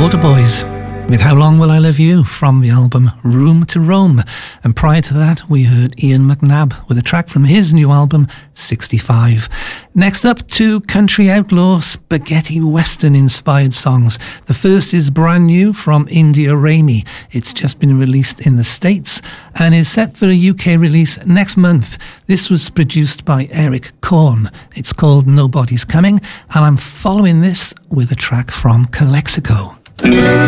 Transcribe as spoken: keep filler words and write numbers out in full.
Waterboys with How Long Will I Love You from the album Room to Roam. And prior to that, we heard Ian McNabb with a track from his new album, sixty-five. Next up, two country outlaw spaghetti western inspired songs. The first is brand new from India Raimi. It's just been released in the States and is set for a U K release next month. This was produced by Eric Korn. It's called Nobody's Coming, and I'm following this with a track from Calexico.